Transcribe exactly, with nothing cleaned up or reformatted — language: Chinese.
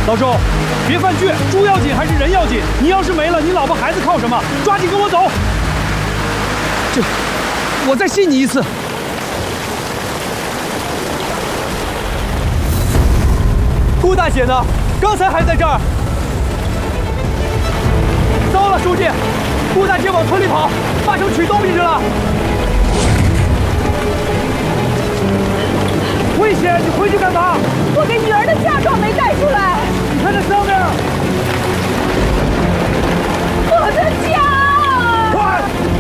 老周，别犯倔，猪要紧还是人要紧？你要是没了，你老婆孩子靠什么？抓紧跟我走！这，我再信你一次。顾大姐呢？刚才还在这儿。糟了，书记，顾大姐往村里跑，八成取东西去了。危险！你回去干嘛？ 我给女儿的嫁妆没带出来。 你看那上面。 我的家！ 快！